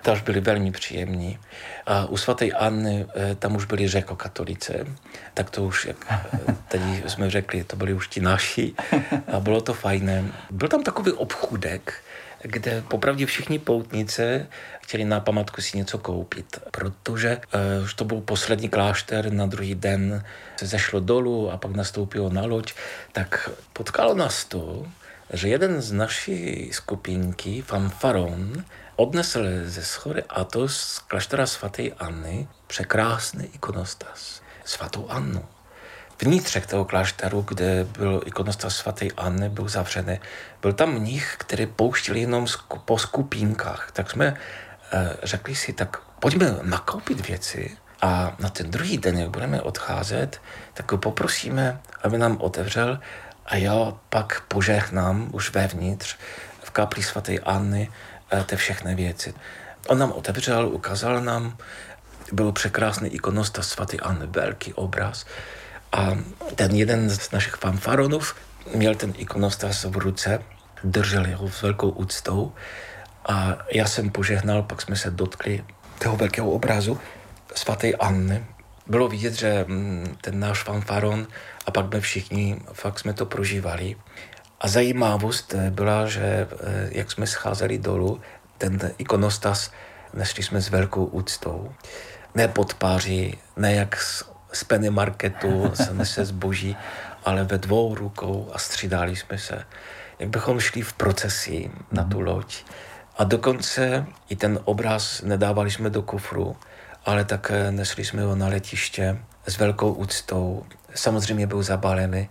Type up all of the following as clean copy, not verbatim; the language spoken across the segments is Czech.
Też byli velmi příjemní. A u svatej Anny tam už byli řekokatolice, tak to už, jak teď jsme řekli, to byli už ti naši a bylo to fajné. Byl tam takový obchůdek, kde popravdě všichni poutnice chtěli na památku si něco koupit, protože už to byl poslední klášter, na druhý den se zešlo dolů a pak nastoupilo na loď, tak potkalo nás to, že jeden z naší skupinky, fanfaron, odnesl ze schory a to z kláštera svatej Anny překrásný ikonostas, svatou Annu. Vnitřek toho klášteru, kde byl ikonostas svatej Anny, byl zavřený. Byl tam mnich, který pouštěl jenom po skupinkách. Tak jsme řekli si, tak pojďme nakoupit věci a na ten druhý den, jak budeme odcházet, tak ho poprosíme, aby nám otevřel a já pak požehnám už vevnitř v kapli svatej Anny ty všechny věci. On nám otevřel, ukázal nám, byl překrásný ikonostas svatej Anny, velký obraz. A ten jeden z našich fanfaronů měl ten ikonostas v ruce, držel ho s velkou úctou a já jsem požehnal, pak jsme se dotkli toho velkého obrazu svatej Anny. Bylo vidět, že ten náš fanfaron a pak my všichni fakt jsme to prožívali. A zajímavost byla, že jak jsme scházeli dolů, ten ikonostas nesli jsme s velkou úctou. Ne pod páří, ne jak z penny marketu se nese zboží, ale ve dvou rukou a střídali jsme se. Jak bychom šli v procesi na tu loď. A dokonce i ten obraz nedávali jsme do kufru, ale také nesli jsme ho na letiště s velkou úctou. Samozřejmě byl zabalený,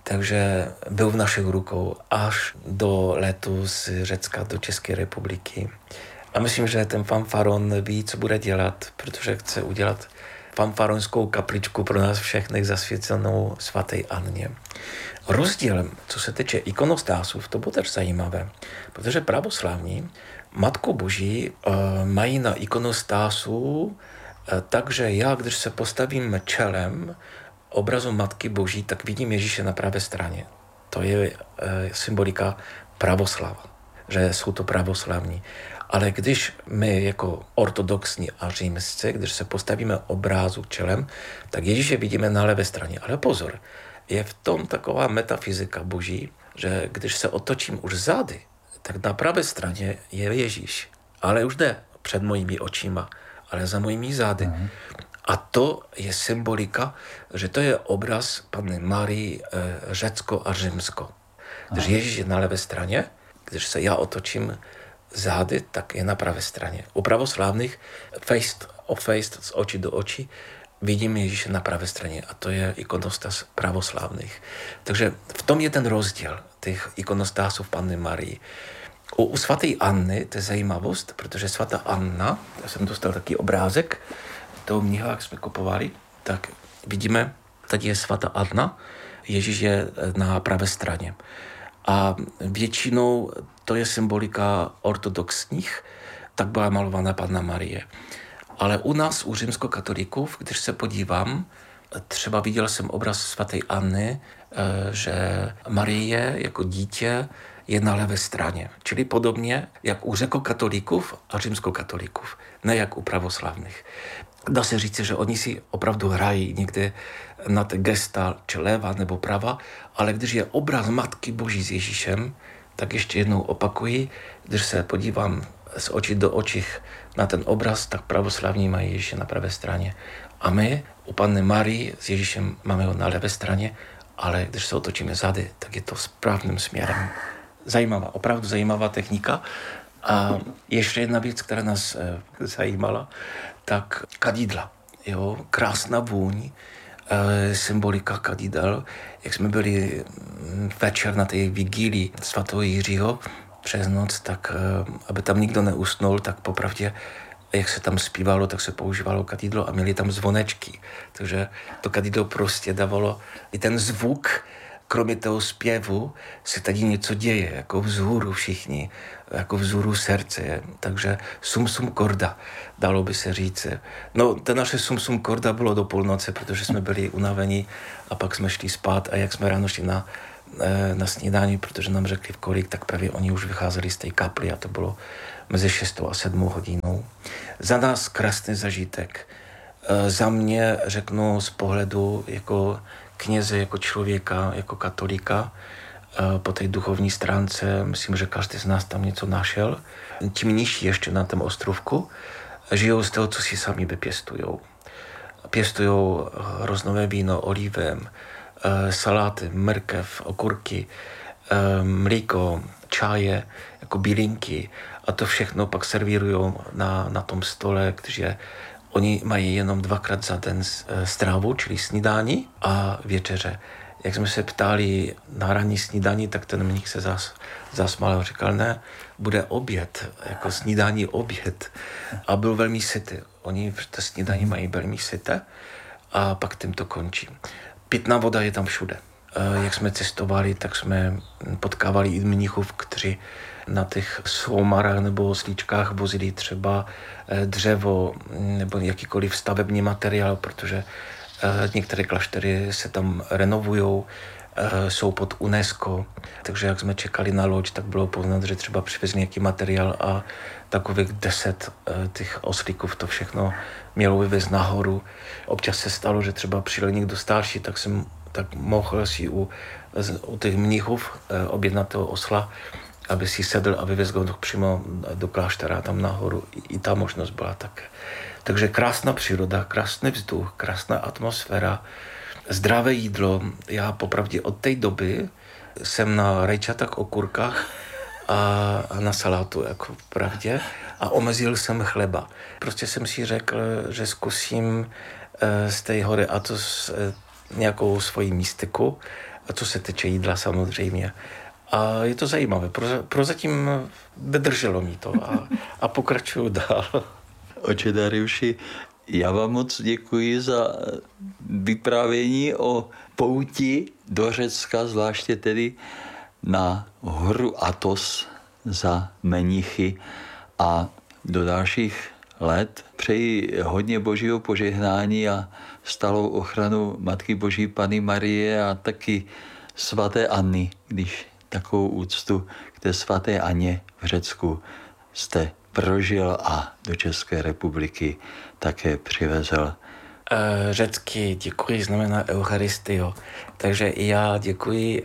takže byl v našich rukou až do letu z Řecka do České republiky. A myslím, že ten fanfaron ví, co bude dělat, protože chce udělat fanfaronskou kapličku pro nás všechny zasvěcenou svatej Anně. Rozdíl, co se týče ikonostásů, to bylo też zajímavé, protože pravoslavní Matku Boží mají na ikonostásu, takže já, když se postavím čelem obrazu Matky Boží, tak vidím Ježíše na pravé straně. To je symbolika pravoslava, že jsou to pravoslavní. Ale když my jako ortodoxní a římsci, když se postavíme obrázu čelem, tak Ježíše vidíme na levé straně. Ale pozor, je v tom taková metafyzika Boží, že když se otočím už zády, tak na pravé straně je Ježíš. Ale už jde před mojimi očima, ale za mojimi zády. A to je symbolika, že to je obraz Panny Marii Řecko a Římsko. Když Ježíš je na levé straně, když se já otočím zády, tak je na pravé straně. U pravoslavných face to face, z očí do očí, vidíme Ježíše na pravé straně a to je ikonostas pravoslavných. Takže v tom je ten rozdíl těch ikonostásů Panny Marii. U svatej Anny, to je zajímavost, protože svatá Anna, já jsem dostal taky obrázek toho mnicha, jak jsme kupovali, tak vidíme, tady je svatá Anna, Ježíš je na pravé straně. A většinou to je symbolika ortodoxních, tak byla malovaná Panna Marie. Ale u nás, u římskokatolíků, když se podívám, třeba viděl jsem obraz svatej Anny, že Marie jako dítě je na levé straně. Čili podobně jak u řekokatolíků a římskokatolíků, ne jak u pravoslavných. Dá se říct, že oni si opravdu hrají někde na ty gesta, či leva nebo prava, ale když je obraz Matky Boží s Ježíšem, tak ještě jednou opakuji, když se podívám z očí do očí na ten obraz, tak pravoslavní mají Ježíše na pravé straně. A my u Panny Marii s Ježíšem máme ho na levé straně, ale když se otočíme zády, tak je to správným směrem. Zajímavá, opravdu zajímavá technika. A ještě jedna věc, která nás zajímala, tak kadidla. Jo, krásná vůň, symbolika kadidel. Jak jsme byli večer na té vigílii svatého Jiřího přes noc, tak aby tam nikdo neusnul, tak popravdě, jak se tam zpívalo, tak se používalo kadidlo a měli tam zvonečky. Takže to kadidlo prostě dávalo i ten zvuk, kromě toho zpěvu se tady něco děje, jako vzhůru všichni, jako vzhůru srdce. Takže sum sum korda, dalo by se říct. No, to naše sum sum korda bylo do půlnoci, protože jsme byli unavení a pak jsme šli spát a jak jsme ráno šli na snídání, protože nám řekli v kolik, tak právě oni už vycházeli z té kaply a to bylo mezi 6 a 7 hodinou. Za nás krásný zažitek. Za mě řeknu z pohledu jako kněze, jako člověka, jako katolíka, po té duchovní stránce, myslím, že každý z nás tam něco našel. Ti mniši ještě na tom ostrovku žijou z toho, co si sami vypěstujou. Pěstujou hroznové víno, olivem, saláty, mrkev, okurky, mlíko, čaje, jako bylinky a to všechno pak servírují na tom stole, takže oni mají jenom 2krát za den strávu, čili snídání a večeře. Jak jsme se ptali na ranní snídání, tak ten mnich se zasmál a říkal, ne, bude oběd, jako snídání oběd. A byl velmi sytý. Oni to snídání mají velmi syté a pak tím to končí. Pitná voda je tam všude. Jak jsme cestovali, tak jsme potkávali i mnichů, kteří na těch soumarách nebo slíčkách vozili třeba dřevo nebo jakýkoliv stavební materiál, protože některé kláštery se tam renovují, jsou pod UNESCO, takže jak jsme čekali na loď, tak bylo poznat, že třeba přivezli nějaký materiál a takových 10 těch oslíků to všechno mělo vyvést nahoru. Občas se stalo, že třeba přijel někdo starší, tak mohl si u těch mnichů objednat toho osla, aby si sedl a vyvez ho přímo do kláštera tam nahoru. I ta možnost byla tak. Takže krásná příroda, krásný vzduch, krásná atmosféra, zdravé jídlo. Já popravdě od té doby jsem na rajčatách, okurkách a na salátu, jako pravdě, a omezil jsem chleba. Prostě jsem si řekl, že zkusím z té hory a to s nějakou svojí mystiku, a co se týče jídla samozřejmě. A je to zajímavé. Prozatím vydrželo mi to a pokračuju dál. Oče Dariuši, já vám moc děkuji za vyprávění o pouti do Řecka, zvláště tedy na horu Athos za mnichy a do dalších let. Přeji hodně božího požehnání a stálou ochranu Matky Boží Panny Marie a taky svaté Anny, když takovou úctu k té svaté Anně v Řecku jste prožil a do České republiky také přivezl. Řecky děkuji znamená Eucharistio, takže i já děkuji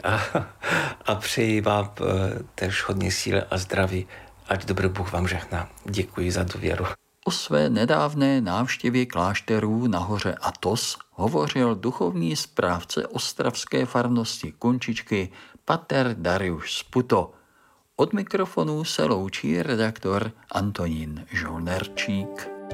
a přeji vám tež hodně síly a zdraví, ať dobrý Bůh vám žehná. Děkuji za důvěru. O své nedávné návštěvě klášterů na hoře Athos hovořil duchovní správce ostravské farnosti Kunčičky pater Dariuš Sputo. Od mikrofonu se loučí redaktor Antonín Žolnerčík.